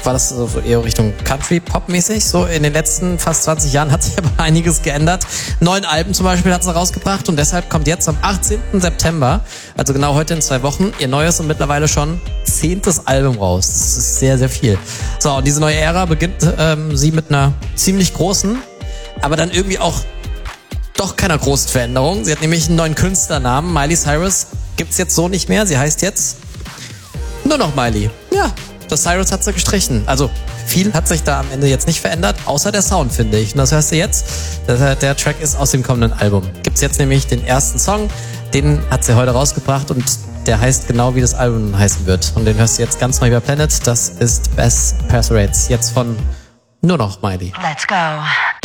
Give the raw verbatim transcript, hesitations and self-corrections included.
war das so eher Richtung Country-Pop-mäßig. So in den letzten fast zwanzig Jahren hat sich aber einiges geändert. Neun Alben zum Beispiel hat sie rausgebracht und deshalb kommt jetzt am achtzehnten September, also genau heute in zwei Wochen, ihr neues und mittlerweile schon zehntes Album raus. Das ist sehr, sehr viel. So, und diese neue Ära beginnt ähm, sie mit einer ziemlich großen, aber dann irgendwie auch doch keiner großen Veränderung. Sie hat nämlich einen neuen Künstlernamen. Miley Cyrus gibt's jetzt so nicht mehr. Sie heißt jetzt nur noch Miley. Ja, das Cyrus hat sie gestrichen. Also viel hat sich da am Ende jetzt nicht verändert, außer der Sound, finde ich. Und das hörst du jetzt. Der, der Track ist aus dem kommenden Album. Gibt's jetzt nämlich den ersten Song. Den hat sie heute rausgebracht und der heißt genau, wie das Album heißen wird. Und den hörst du jetzt ganz neu bei Planet. Das ist Best Pass Rates. Jetzt von nur noch Miley. Let's go.